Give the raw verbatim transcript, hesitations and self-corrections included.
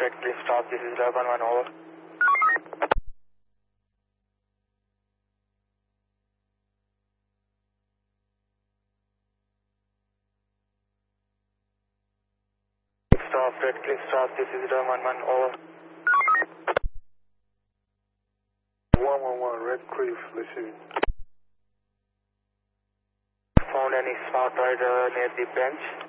Red Cliff stop, this is Red one one over. Stop, Red Cliff stop, this is Red one one over. one one one, Red Cliff, listen. Found any smart rider near the bench?